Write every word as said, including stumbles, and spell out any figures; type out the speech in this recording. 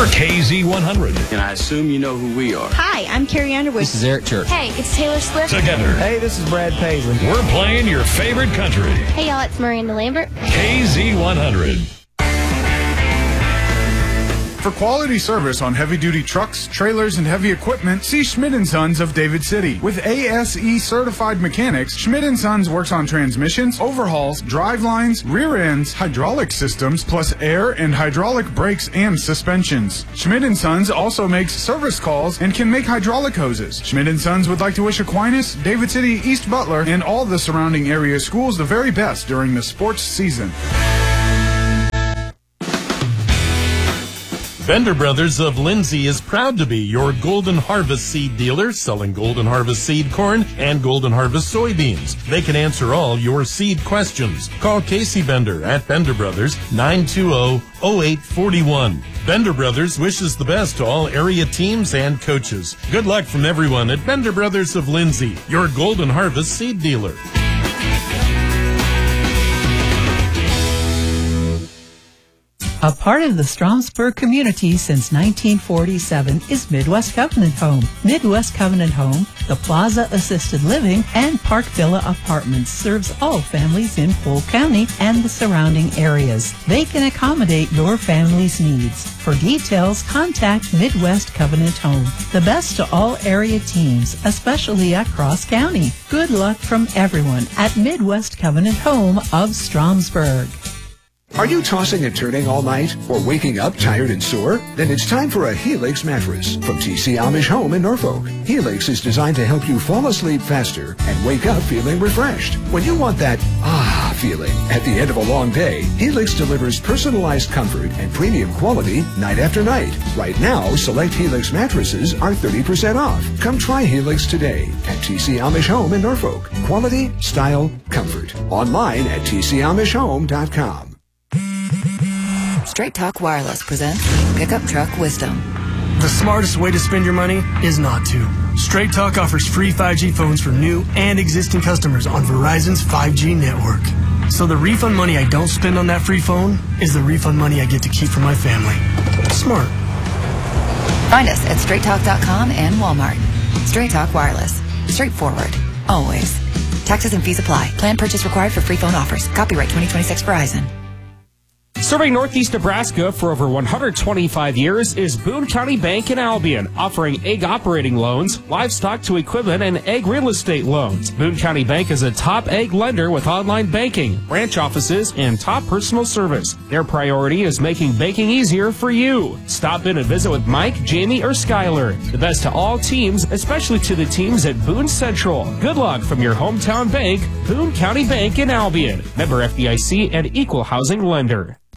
We're K Z one hundred. And I assume you know who we are. Hi, I'm Carrie Underwood. This is Eric Church. Hey, it's Taylor Swift. Together. Hey, this is Brad Paisley. We're playing your favorite country. Hey, y'all, it's Miranda Lambert. K Z one hundred. For quality service on heavy-duty trucks, trailers, and heavy equipment, see Schmidt and Sons of David City. With A S E certified mechanics, Schmidt and Sons works on transmissions, overhauls, drive lines, rear ends, hydraulic systems, plus air and hydraulic brakes and suspensions. Schmidt and Sons also makes service calls and can make hydraulic hoses. Schmidt and Sons would like to wish Aquinas, David City, East Butler, and all the surrounding area schools the very best during the sports season. Bender Brothers of Lindsay is proud to be your Golden Harvest seed dealer, selling Golden Harvest seed corn and Golden Harvest soybeans. They can answer all your seed questions. Call Casey Bender at Bender Brothers, nine two zero, zero eight four one. Bender Brothers wishes the best to all area teams and coaches. Good luck from everyone at Bender Brothers of Lindsay, your Golden Harvest seed dealer. A part of the Stromsburg community since nineteen forty-seven is Midwest Covenant Home. Midwest Covenant Home, the Plaza Assisted Living and Park Villa Apartments serves all families in Polk County and the surrounding areas. They can accommodate your family's needs. For details, contact Midwest Covenant Home. The best to all area teams, especially across county. Good luck from everyone at Midwest Covenant Home of Stromsburg. Are you tossing and turning all night or waking up tired and sore? Then it's time for a Helix mattress from T C Amish Home in Norfolk. Helix is designed to help you fall asleep faster and wake up feeling refreshed. When you want that ah feeling at the end of a long day, Helix delivers personalized comfort and premium quality night after night. Right now, select Helix mattresses are thirty percent off. Come try Helix today at T C Amish Home in Norfolk. Quality, style, comfort. Online at T C Amish Home dot com. Straight Talk Wireless presents Pickup Truck Wisdom. The smartest way to spend your money is not to. Straight Talk offers free five G phones for new and existing customers on Verizon's five G network. So the refund money I don't spend on that free phone is the refund money I get to keep for my family. Smart. Find us at straight talk dot com and Walmart. Straight Talk Wireless. Straightforward. Always. Taxes and fees apply. Plan purchase required for free phone offers. Copyright twenty twenty-six Verizon. Serving Northeast Nebraska for over one hundred twenty-five years is Boone County Bank in Albion, offering egg operating loans, livestock to equipment, and egg real estate loans. Boone County Bank is a top egg lender with online banking, branch offices, and top personal service. Their priority is making banking easier for you. Stop in and visit with Mike, Jamie, or Skylar. The best to all teams, especially to the teams at Boone Central. Good luck from your hometown bank, Boone County Bank in Albion. Member F D I C and Equal Housing Lender.